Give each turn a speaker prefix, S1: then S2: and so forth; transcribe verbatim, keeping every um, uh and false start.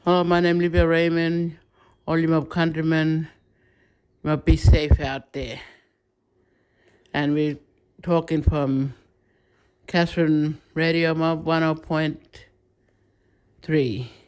S1: Hello, my name is Libya Raymond. All you my countrymen, you must be safe out there. And we're talking from Catherine Radio Mob one oh point three.